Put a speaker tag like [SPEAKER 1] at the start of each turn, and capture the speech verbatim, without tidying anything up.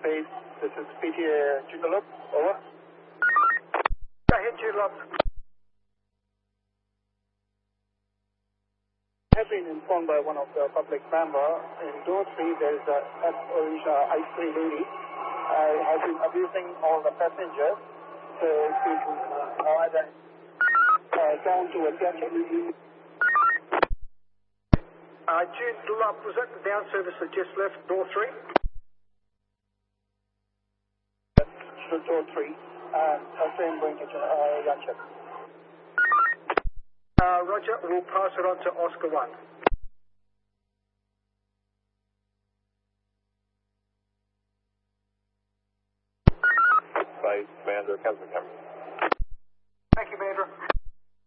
[SPEAKER 1] base. This is P T A Joondalup. Over.
[SPEAKER 2] I hit Joondalup.
[SPEAKER 1] I have been informed by one of the public member in door three there is a uh, ice cream lady. I have been abusing all the passengers. So she uh, either uh, down to attention.
[SPEAKER 2] Uh, Joondalup, was that the down service that just left door three?
[SPEAKER 1] To door three, and a train going to uh, Yanchep.
[SPEAKER 2] Uh, Roger, we'll pass it on to Oscar one.
[SPEAKER 3] Base, Commander, Captain Cameron.